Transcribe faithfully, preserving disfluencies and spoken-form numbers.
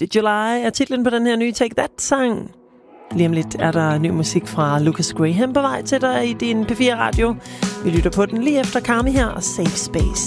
July er titlen på den her nye Take That-sang. Lige om lidt er der ny musik fra Lucas Graham på vej til dig i din P fire Radio. Vi lytter på den lige efter Carmi her og Safe Space.